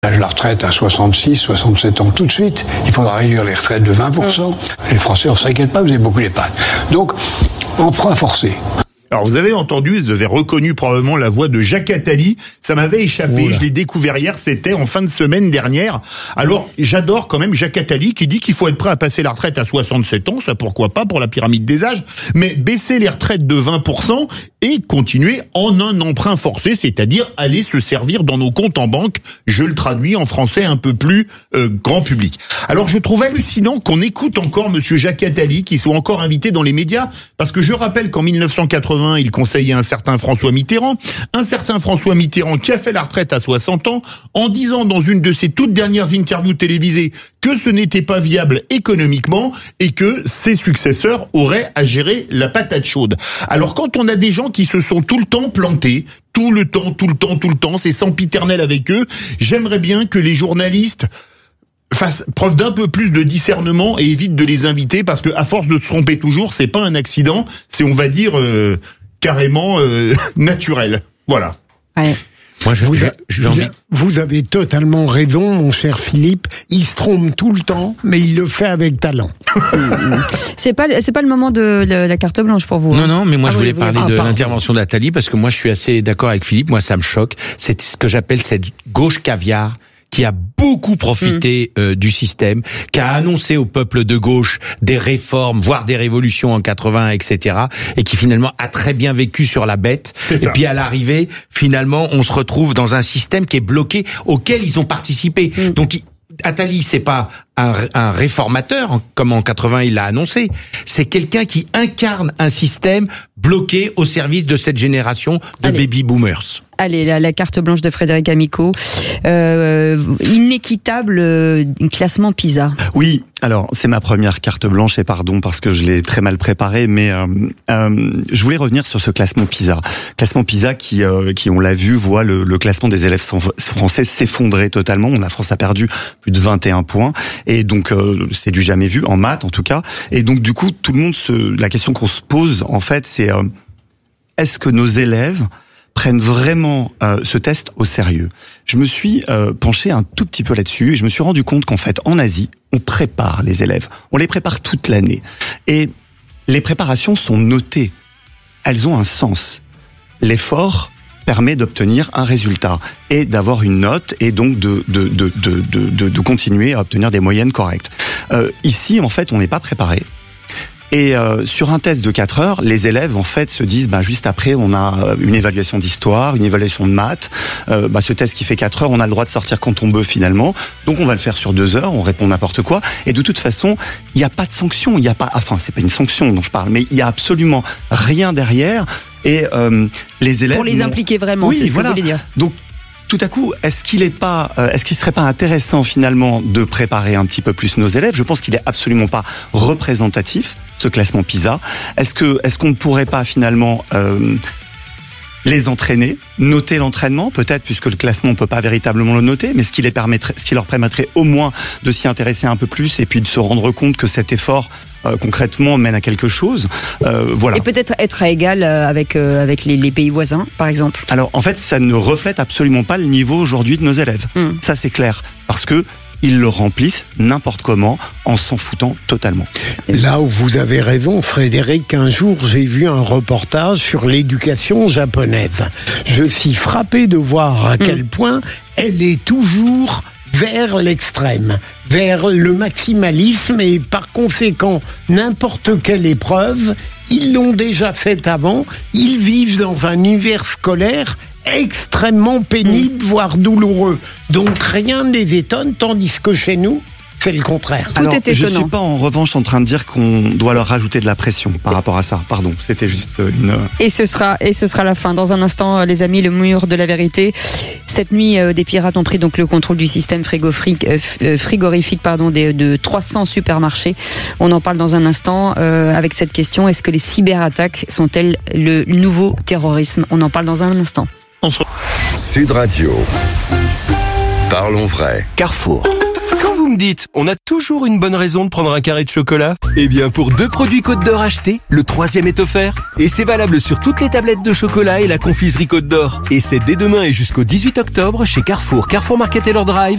L'âge de la retraite à 66, 67 ans tout de suite. Il faudra réduire les retraites de 20%. Les Français, on ne s'inquiète pas, vous avez beaucoup d'épargne. Donc, emprunt forcé. Alors vous avez entendu, vous avez reconnu probablement la voix de Jacques Attali. Ça m'avait échappé, je l'ai découvert hier, c'était en fin de semaine dernière. Alors j'adore quand même Jacques Attali qui dit qu'il faut être prêt à passer la retraite à 67 ans, ça pourquoi pas pour la pyramide des âges, mais baisser les retraites de 20% et continuer en un emprunt forcé, c'est-à-dire aller se servir dans nos comptes en banque. Je le traduis en français un peu plus grand public. Alors je trouve hallucinant qu'on écoute encore monsieur Jacques Attali, qui soit encore invité dans les médias, parce que je rappelle qu'en 1980, il conseillait un certain François Mitterrand qui a fait la retraite à 60 ans, en disant dans une de ses toutes dernières interviews télévisées que ce n'était pas viable économiquement et que ses successeurs auraient à gérer la patate chaude. Alors quand on a des gens qui se sont tout le temps plantés, tout le temps, c'est sempiternel avec eux, j'aimerais bien que les journalistes fassent preuve d'un peu plus de discernement et évitent de les inviter, parce que à force de se tromper toujours, c'est pas un accident, c'est, on va dire, carrément naturel. Voilà. Ouais. Moi, vous avez totalement raison, mon cher Philippe. Il se trompe tout le temps, mais il le fait avec talent. C'est pas le moment de la carte blanche pour vous. Non, mais moi je voulais parler de l'intervention d'Attali, parce que moi je suis assez d'accord avec Philippe. Moi ça me choque. C'est ce que j'appelle cette gauche caviar, qui a beaucoup profité du système, qui a annoncé au peuple de gauche des réformes, voire des révolutions en 80, etc., et qui finalement a très bien vécu sur la bête. Et puis à l'arrivée, finalement, on se retrouve dans un système qui est bloqué, auquel ils ont participé. Donc Attali, c'est pas un réformateur, comme en 80 il l'a annoncé. C'est quelqu'un qui incarne un système bloqué au service de cette génération de baby-boomers. Allez, la carte blanche de Frédéric Amico. Inéquitable classement PISA. Oui, alors c'est ma première carte blanche, et pardon parce que je l'ai très mal préparée, mais je voulais revenir sur ce classement PISA. Classement PISA qui on l'a vu, voit le classement des élèves français s'effondrer totalement. La France a perdu plus de 21 points, et donc c'est du jamais vu, en maths en tout cas. Et donc du coup, tout le monde la question qu'on se pose en fait, c'est est-ce que nos élèves prennent vraiment ce test au sérieux? Je me suis penché un tout petit peu là-dessus, et je me suis rendu compte qu'en fait, en Asie, on prépare les élèves. On les prépare toute l'année. Et les préparations sont notées. Elles ont un sens. L'effort permet d'obtenir un résultat et d'avoir une note, et donc de continuer à obtenir des moyennes correctes. Ici, en fait, on n'est pas préparé. Et sur un test de 4 heures, les élèves en fait se disent juste après on a une évaluation d'histoire, une évaluation de maths, ce test qui fait 4 heures, on a le droit de sortir quand on veut finalement. Donc on va le faire sur 2 heures, on répond n'importe quoi, et de toute façon, il n'y a pas de sanction, c'est pas une sanction dont je parle, mais il y a absolument rien derrière, et les élèves pour les impliquer vraiment, c'est ce que vous voulez dire. Donc tout à coup, est-ce qu'il serait pas intéressant finalement de préparer un petit peu plus nos élèves? Je pense qu'il est absolument pas représentatif, ce classement PISA. Est-ce qu'on ne pourrait pas finalement les entraîner, noter l'entraînement, peut-être, puisque le classement on peut pas véritablement le noter, mais ce qui leur permettrait au moins de s'y intéresser un peu plus, et puis de se rendre compte que cet effort concrètement mène à quelque chose. Voilà. Et peut-être être à égal avec les pays voisins, par exemple. Alors en fait, ça ne reflète absolument pas le niveau aujourd'hui de nos élèves. Ça c'est clair, parce que ils le remplissent n'importe comment, en s'en foutant totalement. Là où vous avez raison, Frédéric, un jour j'ai vu un reportage sur l'éducation japonaise. Je suis frappé de voir à quel point elle est toujours vers l'extrême, vers le maximalisme, et par conséquent, n'importe quelle épreuve, ils l'ont déjà faite avant, ils vivent dans un univers scolaire extrêmement pénible, voire douloureux. Donc rien ne les étonne, tandis que chez nous, c'est le contraire. Tout est étonnant. Je ne suis pas en revanche en train de dire qu'on doit leur rajouter de la pression par rapport à ça. Pardon, c'était juste une... Et ce sera la fin. Dans un instant, les amis, le mur de la vérité. Cette nuit, des pirates ont pris donc le contrôle du système frigorifique de 300 supermarchés. On en parle dans un instant avec cette question. Est-ce que les cyberattaques sont-elles le nouveau terrorisme? On en parle dans un instant. Sud Radio. Parlons vrai. Carrefour. Quand vous me dites, on a toujours une bonne raison de prendre un carré de chocolat, eh bien pour 2 produits Côte d'Or achetés, le 3e est offert. Et c'est valable sur toutes les tablettes de chocolat et la confiserie Côte d'Or. Et c'est dès demain et jusqu'au 18 octobre chez Carrefour, Carrefour Market et leur Drive.